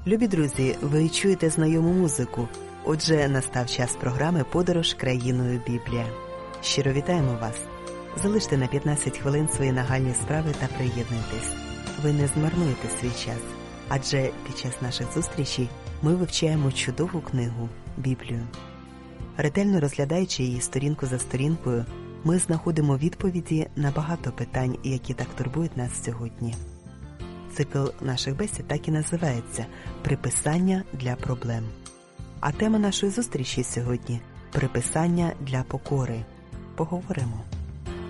Любі друзі, ви чуєте знайому музику. Отже, настав час програми «Подорож країною Біблія». Щиро вітаємо вас. Залиште на 15 хвилин свої нагальні справи та приєднуйтесь. Ви не змарнуєте свій час, адже під час наших зустрічей ми вивчаємо чудову книгу – Біблію. Ретельно розглядаючи її сторінку за сторінкою, ми знаходимо відповіді на багато питань, які так турбують нас сьогодні. Цикл наших бесід так і називається «Приписання для проблем». А тема нашої зустрічі сьогодні – «Приписання для покори». Поговоримо.